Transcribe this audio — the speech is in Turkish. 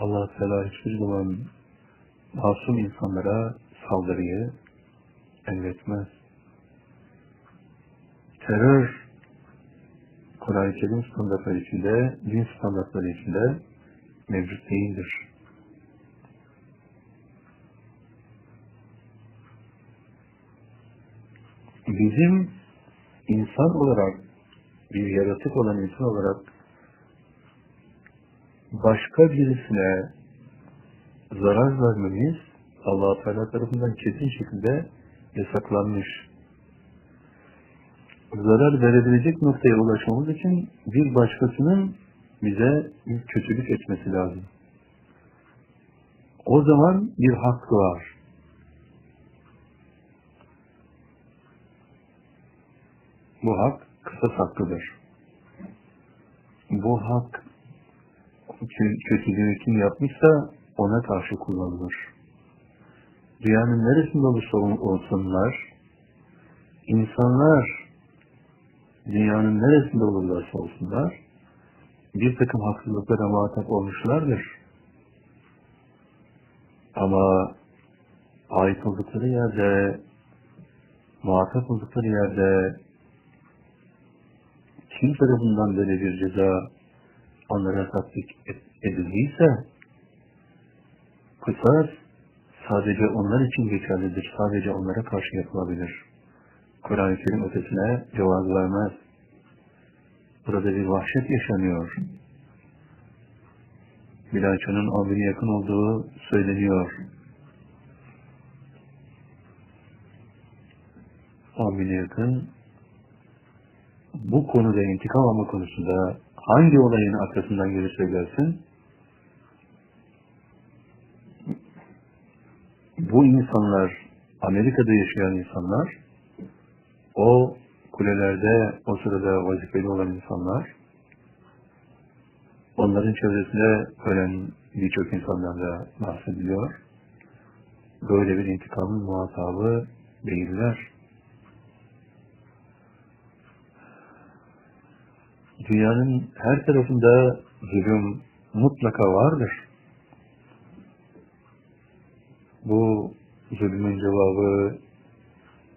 Allah Teala hiçbir zaman masum insanlara saldırıyı emretmez. Terör, Kur'an-ı Kerim standartları içinde, din standartları içinde mevcut değildir. Bizim insan olarak, bir yaratık olan insan olarak başka birisine zarar vermemiz Allah-u Teala tarafından kesin şekilde yasaklanmış. Zarar verebilecek noktaya ulaşmamız için bir başkasının bize bir kötülük etmesi lazım. O zaman bir hak var. Bu hak kısas hakkıdır. Bu hak kötülüğü kim yapmışsa ona karşı kullanılır. Dünyanın neresinde olursa olsunlar, insanlar dünyanın neresinde olurlarsa olsunlar, bir takım haksızlıklara muhatap olmuşlardır. Ama ait oldukları yerde, muhatap oldukları yerde kim tarafından böyle bir ceza onlara tatbik edildiyse, kısas sadece onlar için geçerlidir, sadece onlara karşı yapılabilir. Kur'an-ı Kerim ötesine cevaz vermez. Burada bir vahşet yaşanıyor. Bilançonun 10.000'e yakın olduğu söyleniyor. 10.000'e yakın. Bu konuda, intikam alma konusunda hangi olayın arkasından gelirse gelsin, bu insanlar, Amerika'da yaşayan insanlar, o kulelerde o sırada vazifeli olan insanlar, onların çevresinde ölen birçok insanlar da bahsediliyor. Böyle bir intikamın muhatabı değiller. Dünyanın her tarafında zulüm mutlaka vardır. Bu zulmün cevabı